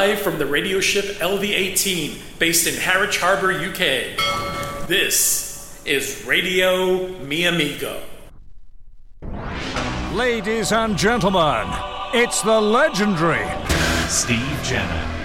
live from the radio ship LV-18, based in Harwich Harbour, UK. This is Radio Mi Amigo. Ladies and gentlemen, it's the legendary Steve Jenner.